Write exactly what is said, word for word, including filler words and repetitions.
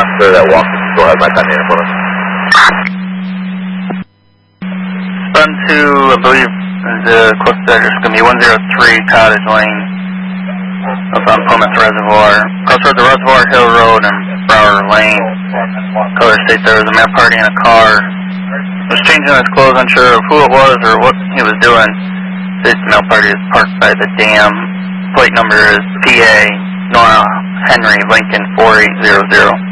after that walk, go ahead, my time here for us. Run to, I believe, the close address is going to be one oh three Cottage Lane. That's on Plymouth Reservoir. Crossroads of Reservoir Hill Road and Brower Lane. Color state there was a male party in a car. Was changing his clothes, unsure of who it was or what he was doing. This male party is parked by the dam. Plate number is P A Nora Henry Lincoln four eight zero zero.